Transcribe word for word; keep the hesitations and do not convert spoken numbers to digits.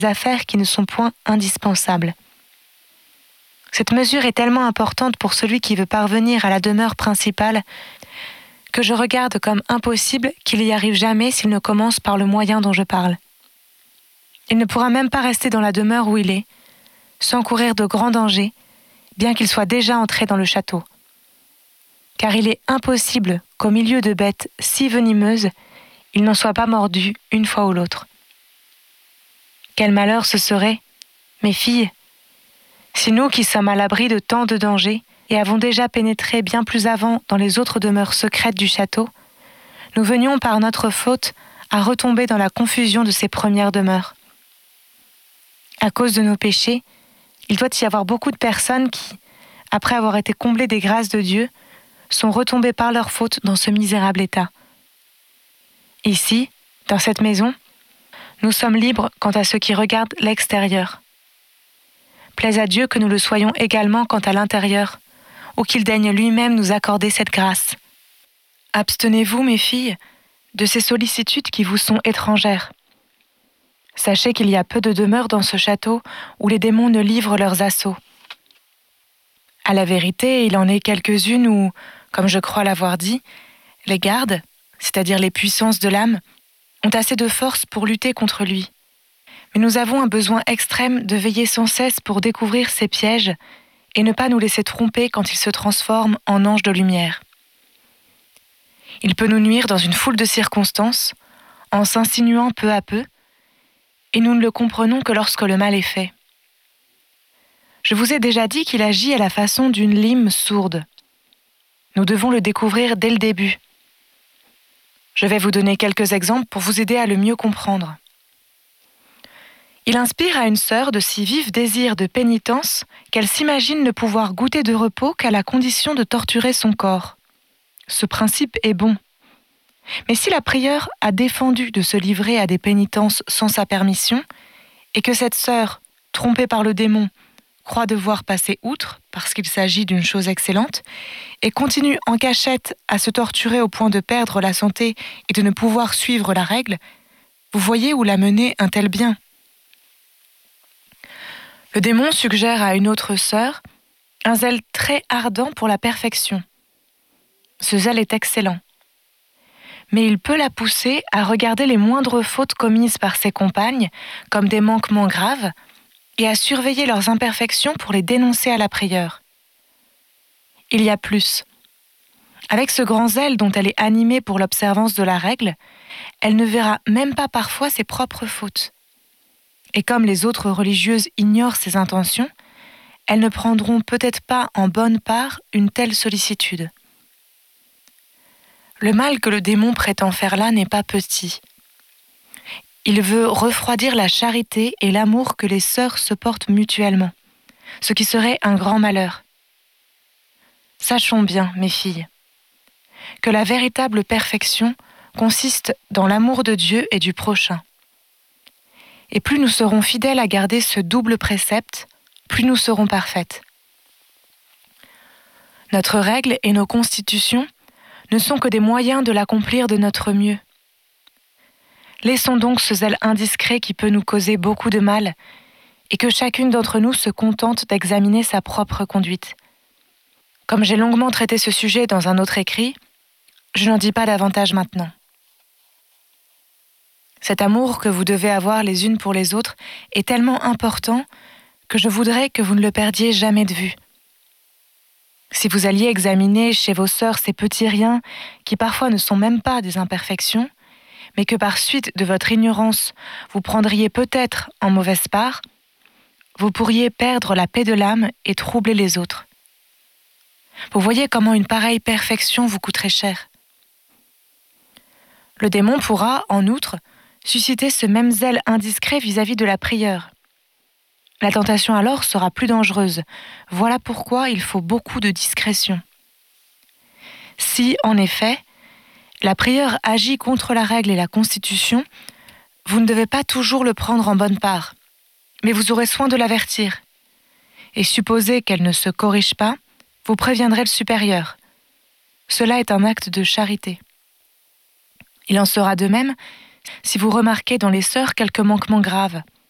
affaires qui ne sont point indispensables. Cette mesure est tellement importante pour celui qui veut parvenir à la demeure principale que je regarde comme impossible qu'il y arrive jamais s'il ne commence par le moyen dont je parle. Il ne pourra même pas rester dans la demeure où il est, sans courir de grands dangers, bien qu'il soit déjà entré dans le château. Car il est impossible qu'au milieu de bêtes si venimeuses, il n'en soit pas mordu une fois ou l'autre. Quel malheur ce serait, mes filles, si nous qui sommes à l'abri de tant de dangers et avons déjà pénétré bien plus avant dans les autres demeures secrètes du château, nous venions par notre faute à retomber dans la confusion de ces premières demeures. À cause de nos péchés, il doit y avoir beaucoup de personnes qui, après avoir été comblées des grâces de Dieu, sont retombées par leur faute dans ce misérable état. Ici, dans cette maison, nous sommes libres quant à ce qui regarde l'extérieur. Plaise à Dieu que nous le soyons également quant à l'intérieur, ou qu'il daigne lui-même nous accorder cette grâce. Abstenez-vous, mes filles, de ces sollicitudes qui vous sont étrangères. Sachez qu'il y a peu de demeures dans ce château où les démons ne livrent leurs assauts. À la vérité, il en est quelques-unes où, comme je crois l'avoir dit, les gardes, c'est-à-dire les puissances de l'âme, ont assez de force pour lutter contre lui. Mais nous avons un besoin extrême de veiller sans cesse pour découvrir ses pièges et ne pas nous laisser tromper quand il se transforme en ange de lumière. Il peut nous nuire dans une foule de circonstances, en s'insinuant peu à peu, et nous ne le comprenons que lorsque le mal est fait. Je vous ai déjà dit qu'il agit à la façon d'une lime sourde. Nous devons le découvrir dès le début. Je vais vous donner quelques exemples pour vous aider à le mieux comprendre. Il inspire à une sœur de si vifs désirs de pénitence qu'elle s'imagine ne pouvoir goûter de repos qu'à la condition de torturer son corps. Ce principe est bon. Mais si la prieure a défendu de se livrer à des pénitences sans sa permission, et que cette sœur, trompée par le démon, croit devoir passer outre parce qu'il s'agit d'une chose excellente, et continue en cachette à se torturer au point de perdre la santé et de ne pouvoir suivre la règle, vous voyez où l'a mené un tel bien. Le démon suggère à une autre sœur un zèle très ardent pour la perfection. Ce zèle est excellent. Mais il peut la pousser à regarder les moindres fautes commises par ses compagnes comme des manquements graves et à surveiller leurs imperfections pour les dénoncer à la prieure. Il y a plus. Avec ce grand zèle dont elle est animée pour l'observance de la règle, elle ne verra même pas parfois ses propres fautes. Et comme les autres religieuses ignorent ses intentions, elles ne prendront peut-être pas en bonne part une telle sollicitude. Le mal que le démon prétend faire là n'est pas petit. Il veut refroidir la charité et l'amour que les sœurs se portent mutuellement, ce qui serait un grand malheur. Sachons bien, mes filles, que la véritable perfection consiste dans l'amour de Dieu et du prochain. Et plus nous serons fidèles à garder ce double précepte, plus nous serons parfaites. Notre règle et nos constitutions ne sont que des moyens de l'accomplir de notre mieux. Laissons donc ce zèle indiscret qui peut nous causer beaucoup de mal et que chacune d'entre nous se contente d'examiner sa propre conduite. Comme j'ai longuement traité ce sujet dans un autre écrit, je n'en dis pas davantage maintenant. Cet amour que vous devez avoir les unes pour les autres est tellement important que je voudrais que vous ne le perdiez jamais de vue. Si vous alliez examiner chez vos sœurs ces petits riens qui parfois ne sont même pas des imperfections, mais que par suite de votre ignorance, vous prendriez peut-être en mauvaise part, vous pourriez perdre la paix de l'âme et troubler les autres. Vous voyez comment une pareille perfection vous coûterait cher. Le démon pourra, en outre, susciter ce même zèle indiscret vis-à-vis de la prieure. La tentation alors sera plus dangereuse. Voilà pourquoi il faut beaucoup de discrétion. Si, en effet, la prieure agit contre la règle et la constitution, vous ne devez pas toujours le prendre en bonne part, mais vous aurez soin de l'avertir. Et supposez qu'elle ne se corrige pas, vous préviendrez le supérieur. Cela est un acte de charité. Il en sera de même si vous remarquez dans les sœurs quelques manquements graves.